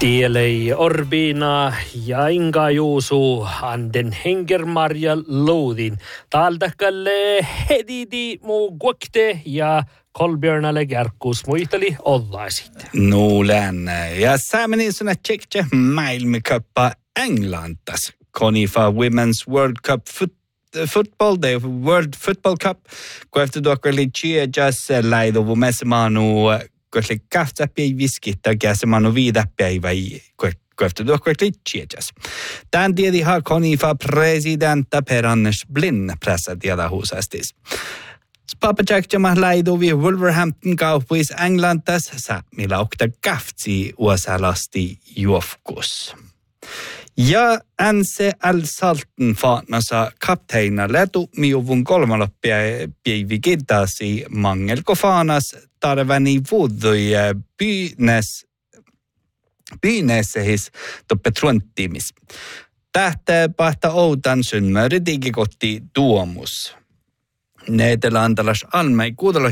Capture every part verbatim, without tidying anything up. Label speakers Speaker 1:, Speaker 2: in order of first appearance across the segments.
Speaker 1: Tielei Orbina ja Inga Juusu anden hengermarja loudin. Taldakalle hedidi mu guakte ja Kolbjörnalle kärkkuus muisteli ollaisit.
Speaker 2: Nuulen. Ja säämeni sunna tjekkje maailmekappa Englantas. Konifa Women's World Cup fut- Football, the World Football Cup. Kun efter tuokka li tjejas laidovu mesemanu koska kahtapäivä viskittä käsemanu viidapäivä kohta tuokkoitli tjejas. Tän tiedi har Konifa presidenta per Anders Blind pressa tiedä huusastis. Papajakjamah laidovi Wolverhampton kaupuis Englantas saamilla okta kaftsi uosalasti juofkus. Ja N C L Salten faatnasa kapteina lätu miuvun kolmaloppäivi kiddasi mangelko faanas tarvani vuodoi bynäs bynäsehis toppe trunttimis. Tähtää pahta outan synmöri digikotti tuomus. Nederlandalas almei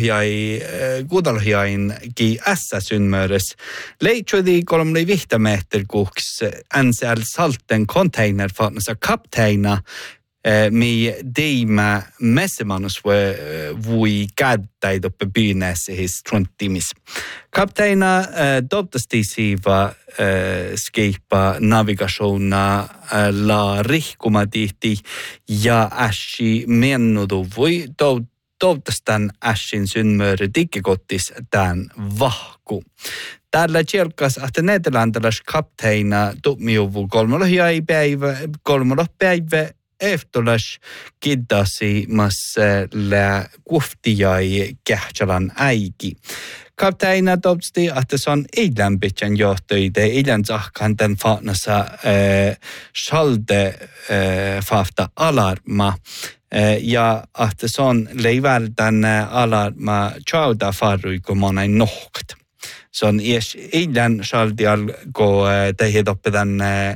Speaker 2: kuudalohjain ki ässä synmöres leitsodi kolmli vihtamehterkuks N C L Salten container faatnasa kapteina mi deima messemanus vui kädtäi toppe bynäsehis trunttimis. Kapteina toivottavasti siiva skeipa navigationa la rihkumatihti ja ässi mennudu voi toivottavasti ässin synmöri diggikottis tämän vahku. Tällä tjelkas, että nederlandalas kapteina tumiuvu kolmolohiaipäivä, kolmolopäivä eftolas kiddasi massalla kuftijai kähtsalan äiki. Kapteina topsti, että se on eilen pitän johtoide, eilen sahkan tämän faatnassa äh, shalde äh, faafta alarma. Äh, ja että se on leivältän alarma tjauda farui, kun mä näin noht. Se on eilen shaldial, kun tehdä oppitan äh,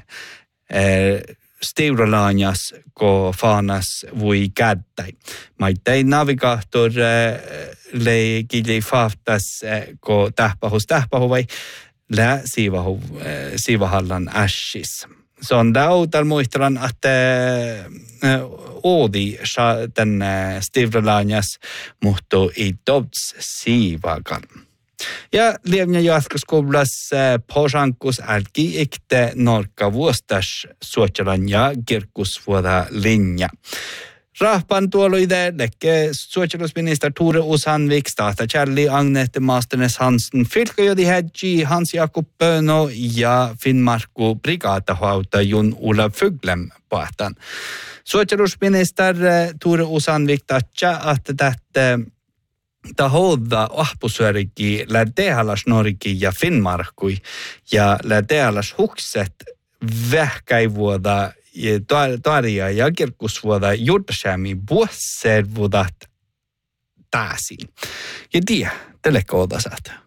Speaker 2: Steuralaanias, kun faanas voi kädtäi. Mä tein navigator lei kili faaftas, kun tähpahus tähpahu vai lää siivahu, siivahallan ässis. Se on lautal muistelan, että oodi tämän Steuralaanias muhtuu ei tops siivakan. Ja lievnä jatkoskoululas posankus älki ikte norka vuostas suotjalan ja kirkkusvuoda linja. Rahpan tuoloide lekke suotjalusminister Tore Osanvik, Stata Kärli, Agnete Maasternes Hansen, Filkojodi Hedji, Hans Jakob Böno ja Finnmarku brigadahauta Jon Olav Fuglem pahtan. Suotjalusminister Tore Osanvik tatja, että tätä ta hoida ahpusyöriki lädealas noriki ja Finnmarkui ja lädealas hukset vähkäivuoda ja tarja ja kirkkusvuoda juursäämi vuosservuodat taasin. Ja tiedä, telekooda saat.